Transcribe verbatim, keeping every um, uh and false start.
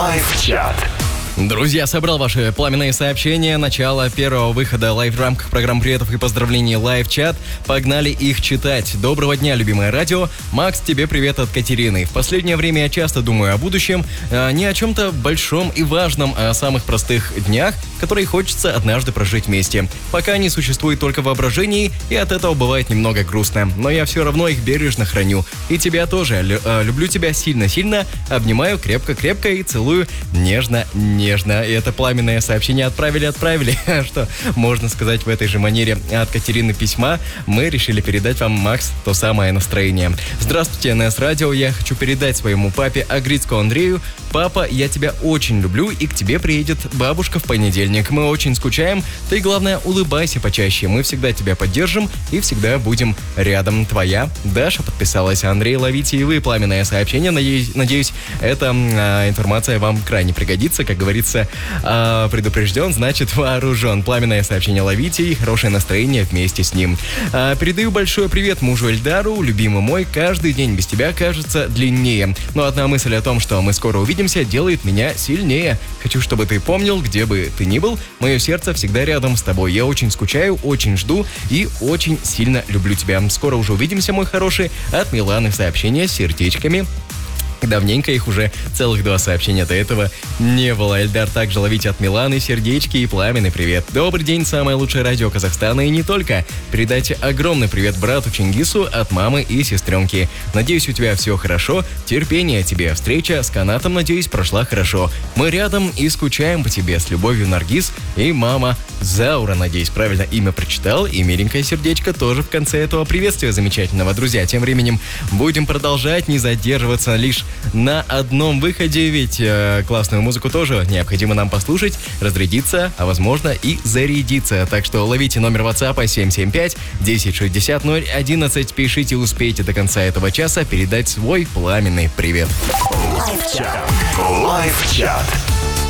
Лайв-чат. Друзья, собрал ваши пламенные сообщения. Начало первого выхода лайв в рамках программ приветов и поздравлений лайв-чат. Погнали их читать. Доброго дня, любимое радио. Макс, тебе привет от Катерины. В последнее время я часто думаю о будущем, а не о чем-то большом и важном, а о самых простых днях, которые хочется однажды прожить вместе. Пока они существуют только в воображении, и от этого бывает немного грустно. Но я все равно их бережно храню. И тебя тоже. Лю- люблю тебя сильно-сильно, обнимаю крепко-крепко и целую нежно-нежно. Нежно. И это пламенное сообщение отправили-отправили. Что можно сказать в этой же манере от Катерины письма. Мы решили передать вам, Макс, то самое настроение. Здравствуйте, эн эс Радио. Я хочу передать своему папе Агрицку Андрею. Папа, я тебя очень люблю, и к тебе приедет бабушка в понедельник. Мы очень скучаем. Ты, главное, улыбайся почаще. Мы всегда тебя поддержим и всегда будем рядом. Твоя Даша подписалась. Андрей, ловите и вы пламенное сообщение. Надеюсь, надеюсь эта а, информация вам крайне пригодится. Как говорится, а, предупрежден, значит вооружен. Пламенное сообщение ловите и хорошее настроение вместе с ним. А, передаю большой привет мужу Эльдару. Любимый мой, каждый день без тебя кажется длиннее. Но одна мысль о том, что мы скоро увидимся, делает меня сильнее. Хочу, чтобы ты помнил, где бы ты ни был, мое сердце всегда рядом с тобой. Я очень скучаю, очень жду и очень сильно люблю тебя. Скоро уже увидимся, мой хороший. От Миланы сообщение с сердечками. Давненько их уже целых два сообщения до этого не было. Эльдар, также ловите от Миланы сердечки и пламенный привет. Добрый день, самое лучшее радио Казахстана и не только. Передайте огромный привет брату Чингису от мамы и сестренки. Надеюсь, у тебя все хорошо. Терпения тебе. Встреча с Канатом, надеюсь, прошла хорошо. Мы рядом и скучаем по тебе. С любовью, Наргиз и мама Заура. Надеюсь, правильно имя прочитал. И миленькое сердечко тоже в конце этого приветствия замечательного. Друзья, тем временем будем продолжать, не задерживаться лишь на одном выходе, ведь э, классную музыку тоже необходимо нам послушать, разрядиться, а возможно и зарядиться. Так что ловите номер WhatsApp семь семь пять десять шестьдесят ноль одиннадцать, пишите, успейте до конца этого часа передать свой пламенный привет. Лайв-чат. Лайв-чат.